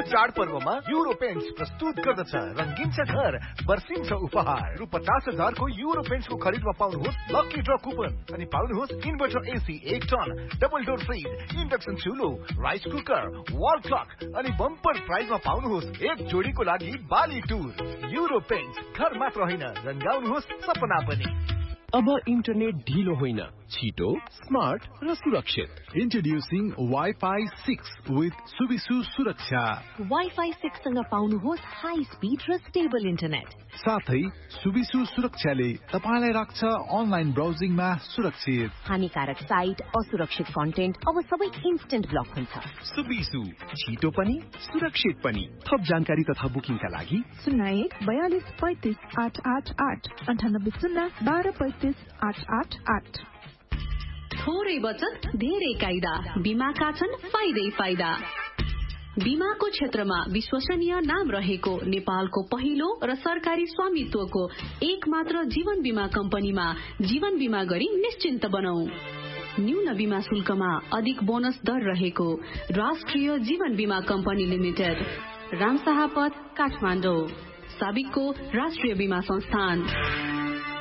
चाडपर्वमा euro paints प्रस्तुत गर्दछ रंगीन छ घर बर्सिन्छ उपहार रु 50,000 को युरो पेन्ट्स को खरिदमा पाउनुहोस् लकी ड्र कुपन अनि पाउनुहोस् inverter AC 1 ton double door fridge induction चुलो rice cooker wall clock अनि बम्पर प्राइजमा पाउनुहोस् एक जोडीको लागि बाली टुर युरो पेन्ट्स घर मात्र होइन रंगाउनुहोस् सपना पनि। अब इन्टरनेट ढिलो होइन छिटो स्मार्ट र सुरक्षित। Introducing Wi-Fi 6 with Subisu सुरक्षा। Wi-Fi 6 सँग पाउनुहोस् हाई स्पिड र स्टेबल इन्टरनेट। साथै सुबिसु सुरक्षाले तपाईलाई राख्छ अनलाइन ब्राउजिङमा सुरक्षित। हानिकारक साइट असुरक्षित कन्टेन्ट अब सबै इन्स्टेन्ट ब्लक हुन्छ। सुबिसु छिटो पनि सुरक्षित पनि। थप जानकारी तथा बुकिङका लागि 01 42 35 888 98 0 12 35 888। थोरै बचत धेरै कायदा बीमाका छन् फाइदै फाइदा। बीमाको क्षेत्रमा विश्वसनीय नाम रहेको नेपालको पहिलो र सरकारी स्वामित्वको एक मात्र जीवन बीमा कम्पनीमा जीवन बीमा गरी निश्चिन्त बनौ। न्यून बीमा शुल्कमा अधिक बोनस दर रहेको राष्ट्रिय जीवन बीमा कम्पनी लिमिटेड रामशाह पथ काठमाडौँ साबिकको राष्ट्रिय बीमा संस्थान।